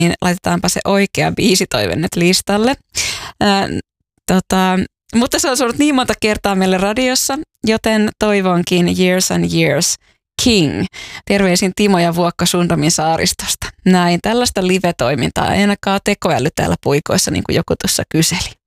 niin laitetaanpa se oikea biisitoive nyt listalle. Mutta se on ollut niin monta kertaa meille radiossa, joten toivonkin Years and Years King. Terveisin Timo ja Vuokka Sundomin saaristosta. Näin, tällaista live-toimintaa, ei ainakaan tekoäly täällä puikoissa, niin kuin joku tuossa kyseli.